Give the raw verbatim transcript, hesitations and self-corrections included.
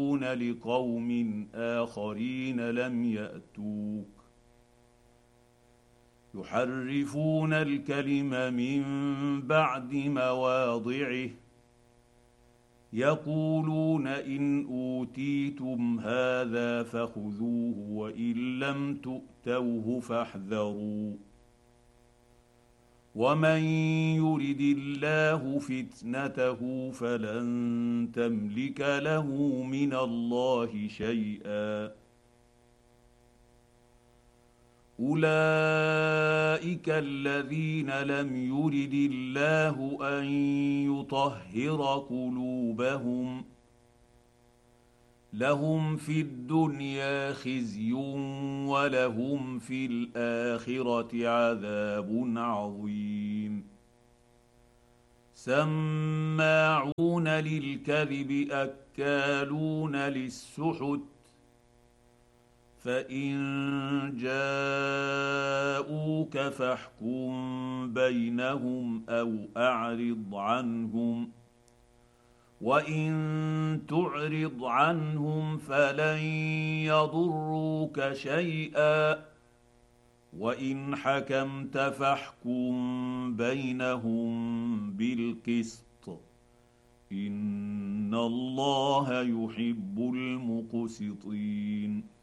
لقوم آخرين لم يأتوك يحرفون الكلم من بعد مواضعه يقولون إن أوتيتم هذا فخذوه وإن لم تؤتوه فاحذروا ومن يرد الله فتنته فلن تملك له من الله شيئا أولئك الذين لم يرد الله أن يطهر قلوبهم لهم في الدنيا خزي ولهم في الآخرة عذاب عظيم سماعون للكذب أكالون للسحت فإن جاءوك فاحكم بينهم أو أعرض عنهم وإن تعرض عنهم فلن يضروك شيئا وإن حكمت فاحكم بينهم بالقسط إن الله يحب المقسطين